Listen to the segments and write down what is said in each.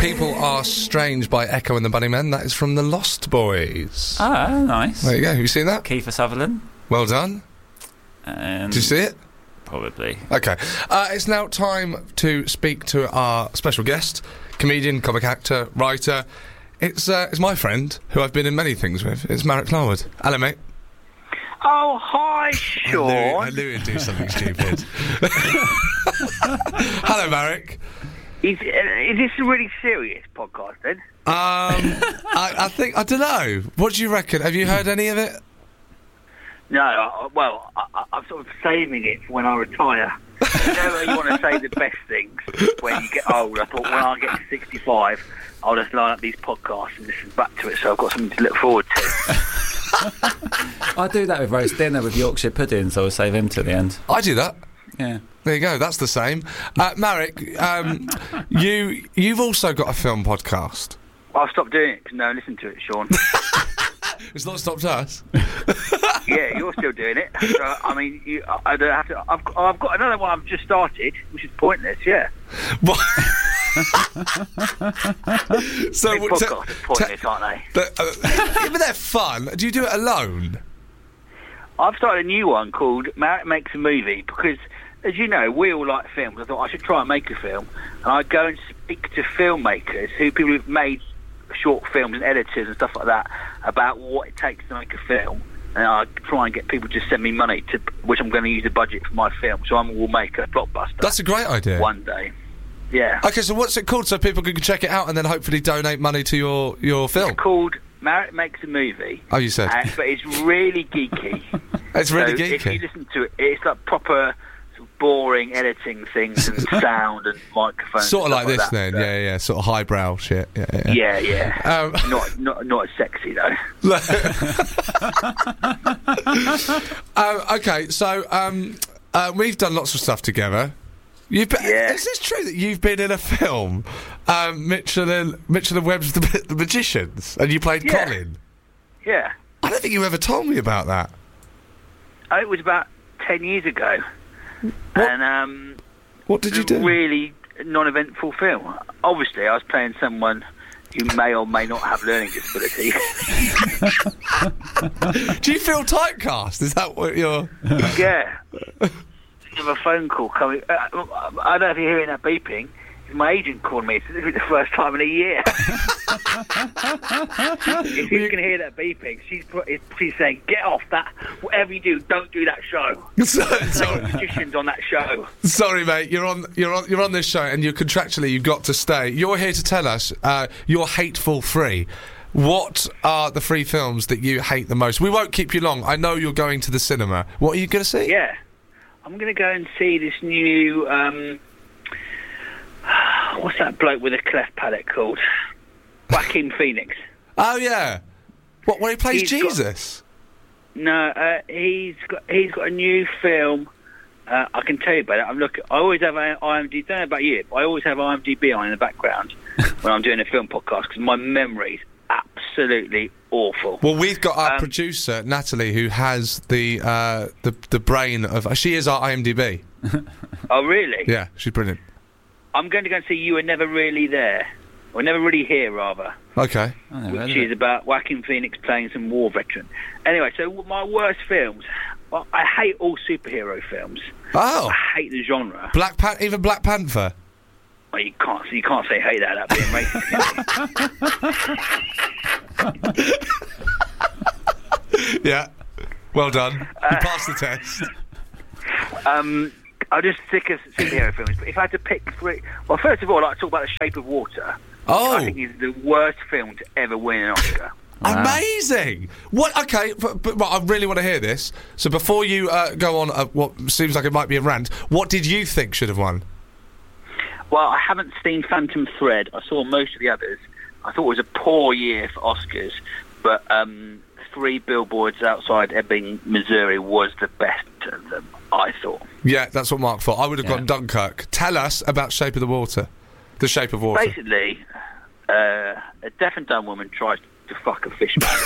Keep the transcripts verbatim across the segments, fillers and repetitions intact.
People Are Strange by Echo and the Bunnymen. That is from the Lost Boys. Oh, nice. There you go. Have you seen that? Kiefer Sutherland. Well done. Um, Did you see it? Probably. Okay. Uh, it's now time to speak to our special guest, comedian, comic actor, writer. It's uh, it's my friend, who I've been in many things with. It's Marek Larwood. Hello, mate. Oh, hi, Sean. I knew, I knew he'd do something stupid. Hello, Marek. Is, uh, is this a really serious podcast, then? Um, I, I think, I don't know. What do you reckon? Have you heard any of it? No, I, well, I, I, I'm sort of saving it for when I retire. You know, you want to say the best things when you get old. I thought when I get to sixty-five, I'll just line up these podcasts and listen back to it, so I've got something to look forward to. I do that with roast dinner with Yorkshire pudding, so I'll save him to the end. I do that. Yeah. There you go, that's the same. Uh, Marek, um, you, you've also got a film podcast. I've stopped doing it because no one listened to it, Sean. It's not stopped us. Yeah, you're still doing it. So, I mean, you, I don't have to. I've, I've got another one I've just started, which is pointless. Yeah. What? so Big what- podcasts are pointless, aren't they? But, uh, yeah, but they're fun. Do you do it alone? I've started a new one called Marek Makes a Movie because, as you know, we all like films. I thought I should try and make a film, and I go and speak to filmmakers, who people who've made short films and editors and stuff like that, about what it takes to make a film. And I try and get people to send me money, to which I'm going to use the budget for my film. So I will make a blockbuster. That's a great idea. One day. Yeah. Okay, so what's it called so people can check it out and then hopefully donate money to your, your film? It's called Marek Makes a Movie. Oh, you said. Uh, but it's really geeky. It's really so geeky. If you listen to it, it's like proper sort of boring editing things and sound and microphones. Sort of like this that, then, so. yeah, yeah, sort of highbrow shit. Yeah, yeah. Yeah, yeah. Um, not, not, not as sexy though. um, okay, so um, uh, we've done lots of stuff together. You've been, Yeah. Is this true that you've been in a film, um, Mitchell and Mitchell and Webb's the, the Magicians, and you played Yeah. Colin? Yeah. I don't think you ever told me about that. Oh, it was about ten years ago. What- And um, What did you it's a do? really non-eventful film. Obviously, I was playing someone who may or may not have learning disability. Do you feel typecast? Is that what you're... Yeah. I have a phone call coming. Uh, I don't know if you're hearing that beeping. My agent called me. This is the first time in a year. If you can hear that beeping, she's she's saying, "Get off that! Whatever you do, don't do that show." sorry, Sorry, magicians on that show. sorry, mate. You're on. You're on. You're on this show, and you're contractually you've got to stay. You're here to tell us uh, you're hateful free. What are the three films that you hate the most? We won't keep you long. I know you're going to the cinema. What are you going to see? Yeah, I'm going to go and see this new. Um, what's that bloke with a cleft palate called? Joaquin Phoenix. Oh yeah. What? Where he plays He's got- Jesus? No, uh, he's got he's got a new film. Uh, I can tell you about it. I'm looking. I always have I M D B. Don't know about you, but I always have I M D B on in the background when I'm doing a film podcast because my memory's absolutely awful. Well, we've got our Um, producer Natalie, who has the uh, the the brain of. She is our I M D B. Oh, really? Yeah, she's brilliant. I'm going to go and see You Were Never Really There. Or Never Really Here, rather. Okay. I never heard Which of is it. about Joaquin Phoenix playing some war veteran. Anyway, so my worst films. Well, I hate all superhero films. Oh, I hate the genre. Black Pan- even Black Panther. Well, you can't. You can't say hate that. That'd be racist. Yeah. Well done. You passed the test. Um, I'm just sick of superhero films. But if I had to pick three, well, first of all, I'd like to talk about The Shape of Water. Oh. I think it's the worst film to ever win an Oscar. Wow. Amazing! What? Okay, but, but, but I really want to hear this. So before you uh, go on, uh, what seems like it might be a rant, what did you think should have won? Well, I haven't seen Phantom Thread. I saw most of the others. I thought it was a poor year for Oscars, but um, Three Billboards Outside Ebbing, Missouri was the best of them, I thought. Yeah, that's what Mark thought. I would have Yeah. gone Dunkirk. Tell us about Shape of the Water. The Shape of Water. Basically, uh, a deaf and dumb woman tries to fuck a fish man.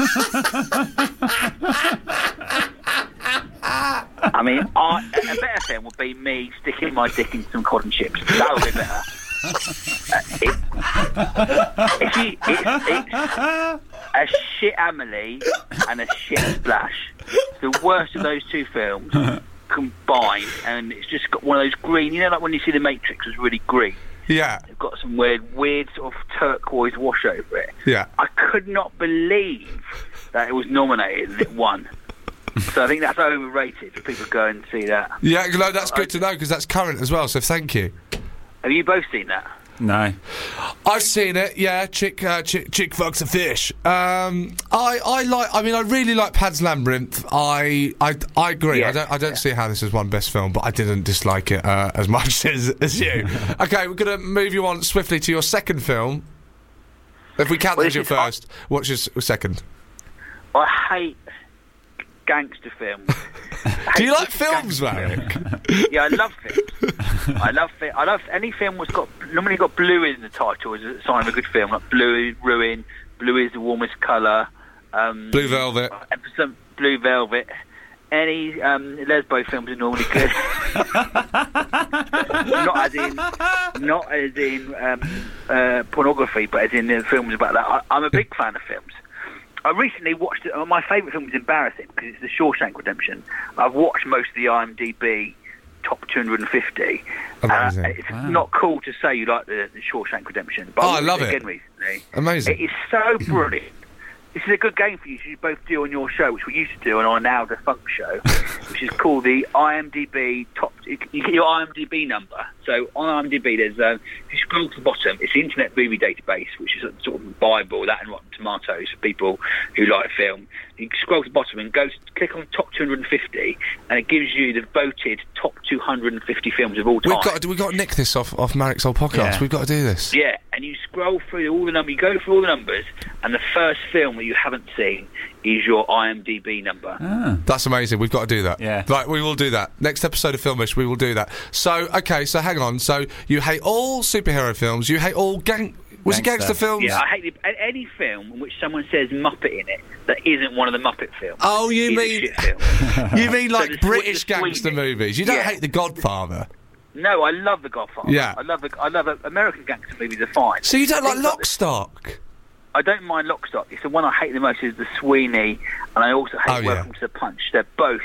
I mean, I, a better film would be me sticking my dick in some cotton chips. That would be better. Uh, it, If you, it's, it's a shit Amelie and a shit Splash. The worst of those two films combined, and it's just got one of those green. You know, like when you see The Matrix was really green. Yeah. It's got some weird, weird sort of turquoise wash over it. Yeah. I could not believe that it was nominated and it won. So I think that's overrated for people to go and see that. Yeah, no, that's good to know because that's current as well. So thank you. Have you both seen that? No. I've seen it. Yeah, chick, uh, chick, chick fucks a fish. Um, I, I like. I mean, I really like Pan's Labyrinth. I, I, I agree. Yeah, I don't, I don't yeah. see how this is one best film, but I didn't dislike it uh, as much as as you. Okay, we're gonna move you on swiftly to your second film. If we count Well, as your this is- first, what's your s- second? I hate gangster films. Do you Hate like films, gangster Marek? films. Yeah, I love films. I love fi- I love any film that's got normally got blue in the title is a sign of a good film. Like Blue Ruin, Blue is the warmest colour. Um, Blue Velvet. and for some Blue Velvet. Any um, lesbo films are normally good. not as in, not as in um, uh, pornography, but as in uh, films about that. I, I'm a big fan of films. I recently watched it. My favourite film was embarrassing because it's The Shawshank Redemption. I've watched most of the IMDb top two hundred fifty. Amazing. Uh, it's Wow. not cool to say you like the, the Shawshank Redemption, but Oh, I watched love it it. again recently. Amazing. It is so brilliant. This is a good game for you to both do on your show, which we used to do on our now defunct show, which is called the IMDb top. You get your IMDb number. So on IMDb, there's uh, if you scroll to the bottom, it's the Internet Movie Database, which is a sort of Bible, that and Rotten Tomatoes for people who like film. You scroll to the bottom and go to, click on top two hundred fifty, and it gives you the voted top two hundred fifty films of all time. We've got to, we've got to nick this off off Marek's old podcast. Yeah. We've got to do this. Yeah, and you scroll through all the numbers, you go through all the numbers, and the first film that you haven't seen is your IMDb number. Ah. That's amazing. We've got to do that. Yeah. Right, we will do that. Next episode of Filmish, we will do that. So, okay, so hang on. So, you hate all superhero films. You hate all gang... Was it Gangster. gangster films? Yeah, I hate the, a- any film in which someone says Muppet in it that isn't one of the Muppet films. Oh, you is a mean... shit film. You mean So like the Swe- British the gangster Swede- movies? You don't Yeah. hate The Godfather? No, I love The Godfather. Yeah. I love the, I love uh, American gangster movies are fine. So you don't like Things like Lock, Stock? I don't mind Lock, Stock. It's the one I hate the most is The Sweeney, and I also hate Oh, yeah. Welcome to the Punch. They're both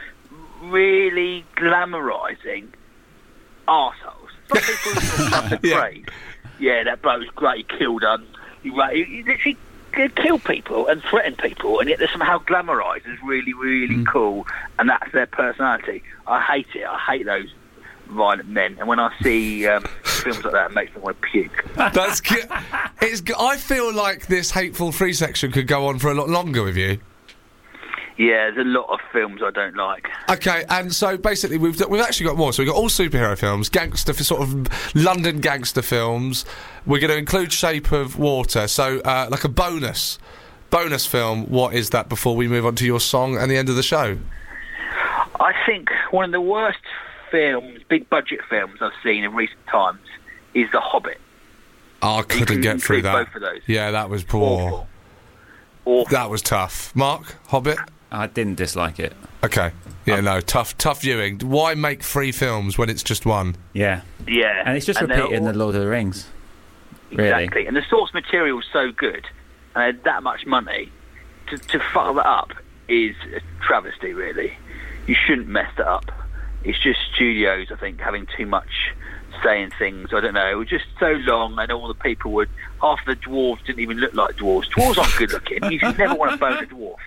really glamorising arseholes. Not people who love the Yeah. praise. Yeah, that bloke's great. He killed um, he, ra- he, he literally k- killed people and threatened people, and yet they're somehow glamorised as really, really Mm. cool, and that's their personality. I hate it. I hate those violent men, and when I see um, films like that, it makes me want to puke. That's good. It's. g- I feel like this hateful free section could go on for a lot longer with you. Yeah, there's a lot of films I don't like. Okay, and so basically we've we've actually got more. So we've got all superhero films, gangster, sort of London gangster films. We're going to include Shape of Water. So uh, like a bonus, bonus film. What is that? Before we move on to your song and the end of the show. I think one of the worst films, big budget films I've seen in recent times is The Hobbit. Oh, I couldn't can get through include that. both of those. Yeah, that was poor. Awful. Awful. That was tough. Mark, Hobbit. I didn't dislike it. Okay. Yeah, no, tough, tough viewing. Why make three films when it's just one? Yeah. Yeah. And it's just they're repeating all- the Lord of the Rings. Really. Exactly. And the source material is so good, and they had that much money, to, to fuck that up is a travesty, really. You shouldn't mess that up. It's just studios, I think, having too much say in things. I don't know. It was just so long, and all the people would... Half the dwarves didn't even look like dwarves. Dwarves aren't good looking. You should never want to bone a dwarf.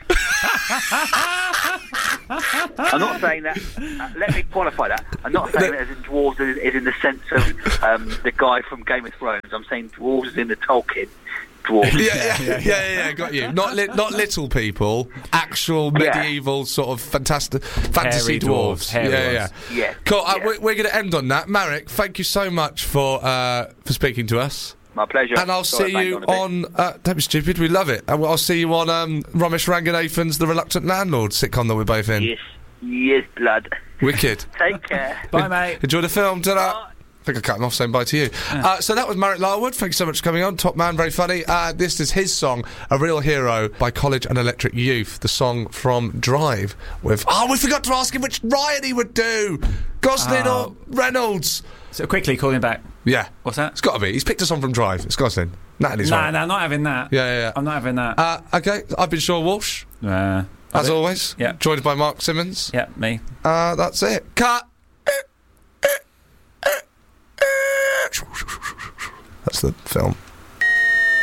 I'm not saying that... Uh, let me qualify that. I'm not saying that as in dwarves is, is in the sense of um, the guy from Game of Thrones. I'm saying dwarves is in the Tolkien dwarves. Yeah, yeah, yeah, yeah, yeah, got you. Not li- not little people, actual Yeah. medieval sort of fantastic fantasy Hairy dwarves. dwarves, hairy yeah, yeah, dwarves. Yeah. Cool. Uh, Yeah. we're we're going to end on that. Marek, thank you so much for uh, for speaking to us. My pleasure. And I'll Sorry, see I banged you on a bit. on. Uh, don't be stupid. We love it. And I'll see you on um, Ramesh Ranganathan's The Reluctant Landlord sitcom that we're both in. Yes. Yes, blood. Wicked. Take care. Bye, mate. Enjoy the film. Ta-da. Bye. I think I cut him off saying bye to you. Uh, so that was Marek Larwood. Thank you so much for coming on. Top man, very funny. Uh, this is his song, A Real Hero, by College and Electric Youth. The song from Drive with... Oh, we forgot to ask him which Ryan he would do. Gosling Oh. or Reynolds. So quickly, call him back. Yeah. What's that? It's got to be. He's picked us on from Drive. It's got to be. Natalie's No, right. no, not having that. Yeah, yeah, yeah. I'm not having that. Uh, okay, I've been Sean Walsh, Uh, as been- always. Yeah. Joined by Mark Simmons. yeah, me. Uh, that's it. Cut! That's the film.